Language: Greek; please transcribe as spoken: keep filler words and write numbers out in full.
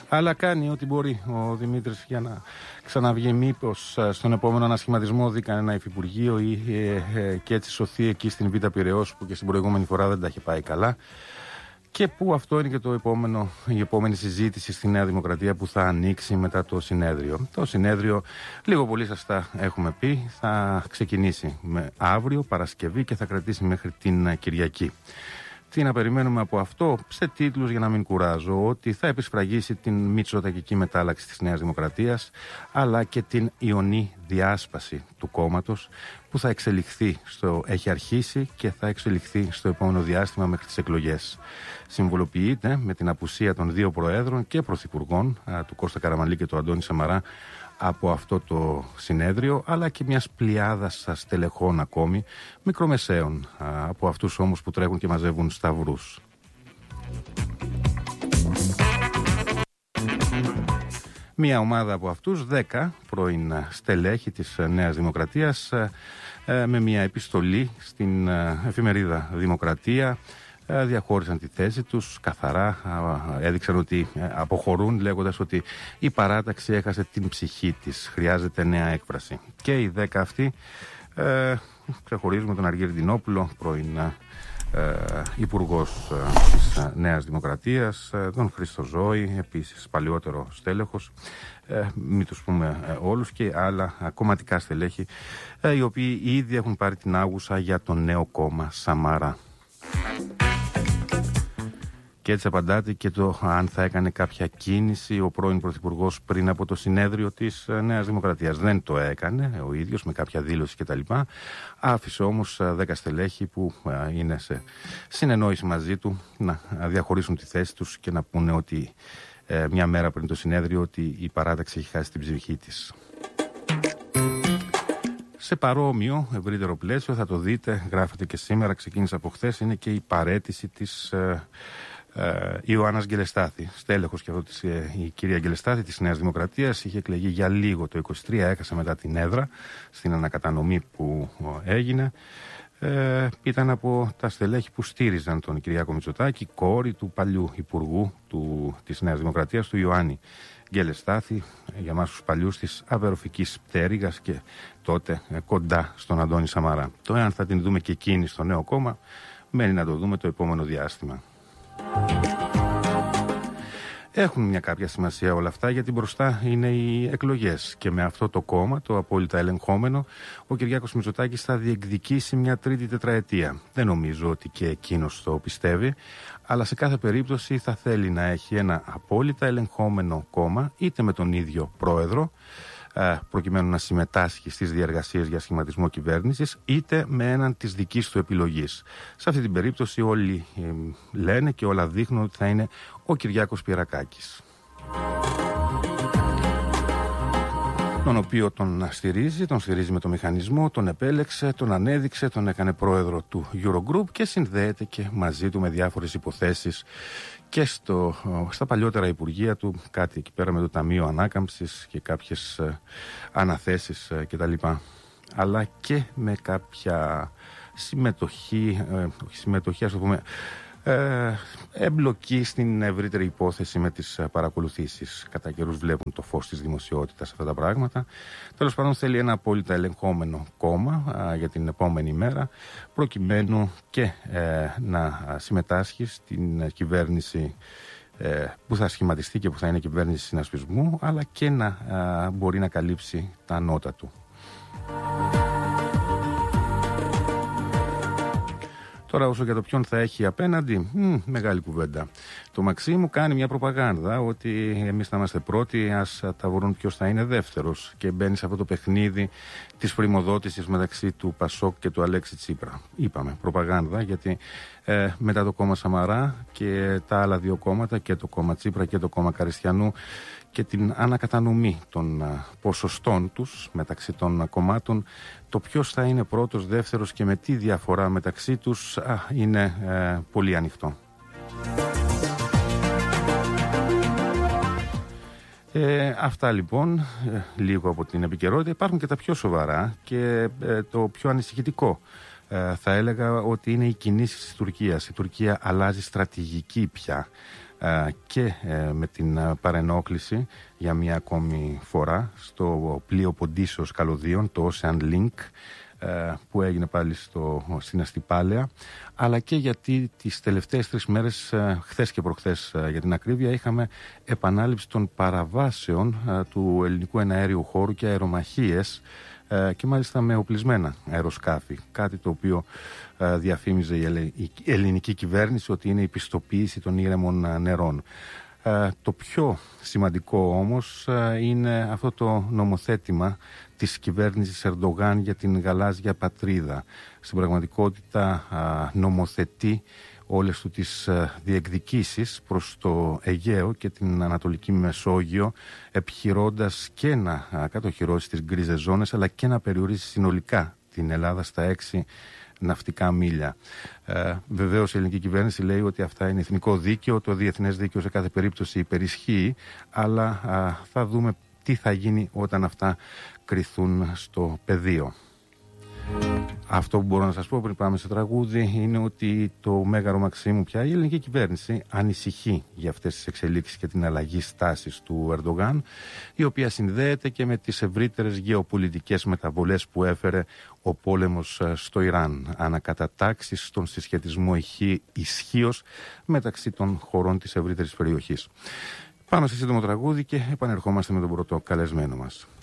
Αλλά κάνει ό,τι μπορεί ο Δημήτρης για να ξαναβγεί, μήπως στον επόμενο ανασχηματισμό δει κανένα υφυπουργείο ή ε, ε, και έτσι σωθεί εκεί στην Β' Πειραιώς που και στην προηγούμενη φορά δεν τα είχε πάει καλά. Και που αυτό είναι και το επόμενο, η επόμενη συζήτηση στη Νέα Δημοκρατία που θα ανοίξει μετά το συνέδριο. Το συνέδριο, λίγο πολύ σας τα έχουμε πει, θα ξεκινήσει με αύριο Παρασκευή και θα κρατήσει μέχρι την Κυριακή. Τι να περιμένουμε από αυτό, σε τίτλους για να μην κουράζω, ότι θα επισφραγίσει την μητσοτακική μετάλλαξη της Νέας Δημοκρατίας, αλλά και την ιονή διάσπαση του κόμματος που θα εξελιχθεί, στο, έχει αρχίσει και θα εξελιχθεί στο επόμενο διάστημα μέχρι τις εκλογές. Συμβολοποιείται με την απουσία των δύο προέδρων και πρωθυπουργών, του Κώστα Καραμανλή και του Αντώνη Σαμαρά, από αυτό το συνέδριο, αλλά και μιας πλειάδας στελεχών ακόμη, μικρομεσαίων, από αυτούς όμως που τρέχουν και μαζεύουν σταυρούς. Μια ομάδα από αυτούς, δέκα πρώην στελέχη της Νέας Δημοκρατίας, με μια επιστολή στην εφημερίδα Δημοκρατία, διαχώρισαν τη θέση τους καθαρά, έδειξαν ότι αποχωρούν λέγοντας ότι η παράταξη έχασε την ψυχή της, χρειάζεται νέα έκφραση. Και οι δέκα αυτοί ε, ξεχωρίζουμε τον Αργύρη Ντινόπουλο, πρώην ε, υπουργός ε, της Νέας Δημοκρατίας, ε, τον Χρήστο Ζώη, επίσης παλιότερο στέλεχος, ε, μην τους πούμε ε, όλους, και άλλα ε, κομματικά στελέχη, ε, οι οποίοι ήδη έχουν πάρει την άγουσα για το νέο κόμμα Σαμαρά. Και έτσι απαντάται και το αν θα έκανε κάποια κίνηση ο πρώην Πρωθυπουργός πριν από το συνέδριο της Νέας Δημοκρατίας. Δεν το έκανε ο ίδιος με κάποια δήλωση κτλ. Άφησε όμως δέκα στελέχη που είναι σε συνεννόηση μαζί του να διαχωρίσουν τη θέση τους και να πούνε ότι ε, μια μέρα πριν το συνέδριο ότι η παράταξη έχει χάσει την ψυχή της. Σε παρόμοιο ευρύτερο πλαίσιο, θα το δείτε, γράφεται και σήμερα, ξεκίνησε από χθες, είναι και η παραίτηση της ε, ε, Ιωάννας Γκελεστάθη. Στέλεχος και αυτό της, ε, η κυρία Γκελεστάθη της Νέας Δημοκρατίας, είχε εκλεγεί για λίγο το είκοσι τρία, έχασε μετά την έδρα στην ανακατανομή που έγινε. Ε, ήταν από τα στελέχη που στήριζαν τον Κυριάκο Μητσοτάκη, κόρη του παλιού υπουργού του, της Νέας Δημοκρατίας, του Ιωάννη Γκελεστάθη, για μας τους παλιούς της αβεροφικής πτέρυγας και τότε ε, κοντά στον Αντώνη Σαμαρά. Το εάν θα την δούμε και εκείνη στο νέο κόμμα, μένει να το δούμε το επόμενο διάστημα. Έχουν μια κάποια σημασία όλα αυτά, γιατί μπροστά είναι οι εκλογές και με αυτό το κόμμα, το απόλυτα ελεγχόμενο, ο Κυριάκος Μητσοτάκης θα διεκδικήσει μια τρίτη τετραετία. Δεν νομίζω ότι και εκείνος το πιστεύει, αλλά σε κάθε περίπτωση θα θέλει να έχει ένα απόλυτα ελεγχόμενο κόμμα, είτε με τον ίδιο πρόεδρο, προκειμένου να συμμετάσχει στις διεργασίες για σχηματισμό κυβέρνησης, είτε με έναν της δικής του επιλογής. Σε αυτή την περίπτωση όλοι ε, λένε και όλα δείχνουν ότι θα είναι ο Κυριάκος Πιερακάκης, τον οποίο τον στηρίζει, τον στηρίζει με το μηχανισμό, τον επέλεξε, τον ανέδειξε, τον έκανε πρόεδρο του Eurogroup και συνδέεται και μαζί του με διάφορες υποθέσεις και στο, στα παλιότερα υπουργεία του, κάτι εκεί πέρα με το Ταμείο Ανάκαμψης και κάποιες ε, αναθέσεις ε, κτλ. Αλλά και με κάποια συμμετοχή, ε, όχι συμμετοχή, ας το πούμε, ε, εμπλοκή στην ευρύτερη υπόθεση με τις παρακολουθήσεις. Κατά καιρούς βλέπουν το φως της δημοσιότητας αυτά τα πράγματα. Τέλος πάντων, θέλει ένα απόλυτα ελεγχόμενο κόμμα α, για την επόμενη μέρα, προκειμένου και ε, να συμμετάσχει στην κυβέρνηση ε, που θα σχηματιστεί και που θα είναι κυβέρνηση συνασπισμού, αλλά και να α, μπορεί να καλύψει τα νότα του. Τώρα, όσο για το ποιον θα έχει απέναντι, μ, μεγάλη κουβέντα. Το Μαξίμου κάνει μια προπαγάνδα ότι εμείς θα είμαστε πρώτοι, ας τα βρουν ποιος θα είναι δεύτερος. Και μπαίνει σε αυτό το παιχνίδι της πρημοδότησης μεταξύ του Πασόκ και του Αλέξη Τσίπρα. Είπαμε προπαγάνδα, γιατί ε, μετά το κόμμα Σαμαρά και τα άλλα δύο κόμματα, και το κόμμα Τσίπρα και το κόμμα Καριστιανού, και την ανακατανομή των α, ποσοστών τους μεταξύ των κομμάτων, το ποιος θα είναι πρώτος, δεύτερος και με τι διαφορά μεταξύ τους α, είναι ε, πολύ ανοιχτό. Ε, αυτά λοιπόν, ε, λίγο από την επικαιρότητα. Υπάρχουν και τα πιο σοβαρά και ε, το πιο ανησυχητικό. Ε, θα έλεγα ότι είναι οι κινήσεις της Τουρκίας. Η Τουρκία αλλάζει στρατηγική πια. και με την παρενόχληση για μια ακόμη φορά στο πλοίο Ποντίσεως Καλωδίων, το Ocean Link, που έγινε πάλι στο, στην Αστυπάλαια, αλλά και γιατί τις τελευταίες τρεις μέρες, χθες και προχθές για την ακρίβεια, είχαμε επανάληψη των παραβάσεων του ελληνικού εναέριου χώρου και αερομαχίες, και μάλιστα με οπλισμένα αεροσκάφη, κάτι το οποίο διαφήμιζε η ελληνική κυβέρνηση ότι είναι η πιστοποίηση των ήρεμων νερών. Το πιο σημαντικό όμως είναι αυτό το νομοθέτημα της κυβέρνησης Ερντογάν για την γαλάζια πατρίδα. Στην πραγματικότητα νομοθετεί όλες του τις διεκδικήσεις προς το Αιγαίο και την Ανατολική Μεσόγειο, επιχειρώντας και να κατοχυρώσει τις γκρίζες ζώνες, αλλά και να περιορίσει συνολικά την Ελλάδα στα έξι ναυτικά μίλια. Ε, βεβαίως η ελληνική κυβέρνηση λέει ότι αυτά είναι εθνικό δίκαιο, το διεθνές δίκαιο σε κάθε περίπτωση υπερισχύει, αλλά α, θα δούμε τι θα γίνει όταν αυτά κριθούν στο πεδίο. Αυτό που μπορώ να σας πω πριν πάμε στο τραγούδι είναι ότι το Μέγαρο Μαξίμου πια η ελληνική κυβέρνηση ανησυχεί για αυτές τις εξελίξεις και την αλλαγή στάσης του Ερντογάν, η οποία συνδέεται και με τις ευρύτερες γεωπολιτικές μεταβολές που έφερε ο πόλεμος στο Ιράν, ανακατατάξεις στον συσχετισμό ισχύως μεταξύ των χωρών της ευρύτερης περιοχής. Πάμε σε σύντομο τραγούδι και επανερχόμαστε με τον πρώτο καλεσμένο μας.